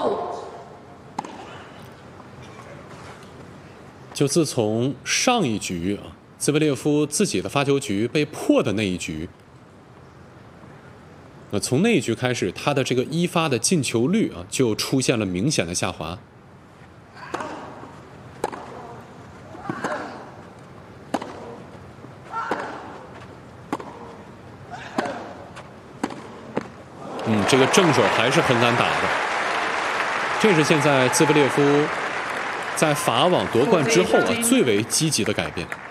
就自从上一局兹维列夫自己的发球局被破的那一局，从那一局开始，他的这个一发的进球率就出现了明显的下滑。这个正手还是很难打的。这是现在兹维列夫在法网夺冠之后最为积极的改变。